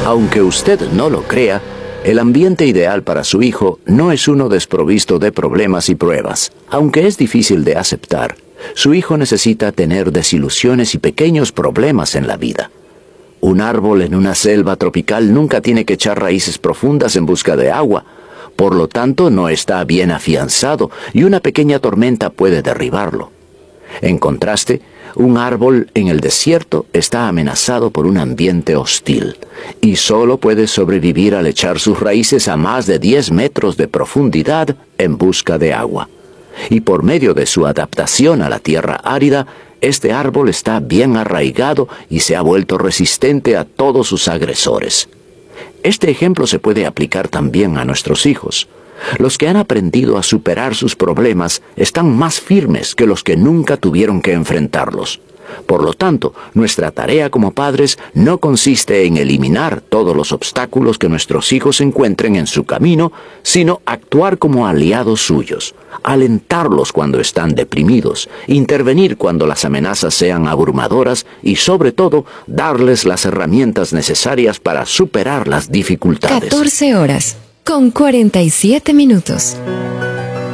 Aunque usted no lo crea, el ambiente ideal para su hijo no es uno desprovisto de problemas y pruebas. Aunque es difícil de aceptar, su hijo necesita tener desilusiones y pequeños problemas en la vida. Un árbol en una selva tropical nunca tiene que echar raíces profundas en busca de agua. Por lo tanto, no está bien afianzado y una pequeña tormenta puede derribarlo. En contraste, un árbol en el desierto está amenazado por un ambiente hostil y solo puede sobrevivir al echar sus raíces a más de 10 metros de profundidad en busca de agua. Y por medio de su adaptación a la tierra árida, este árbol está bien arraigado y se ha vuelto resistente a todos sus agresores. Este ejemplo se puede aplicar también a nuestros hijos. Los que han aprendido a superar sus problemas están más firmes que los que nunca tuvieron que enfrentarlos. Por lo tanto, nuestra tarea como padres no consiste en eliminar todos los obstáculos que nuestros hijos encuentren en su camino, sino actuar como aliados suyos, alentarlos cuando están deprimidos, intervenir cuando las amenazas sean abrumadoras y, sobre todo, darles las herramientas necesarias para superar las dificultades. 14 horas, con 47 minutos.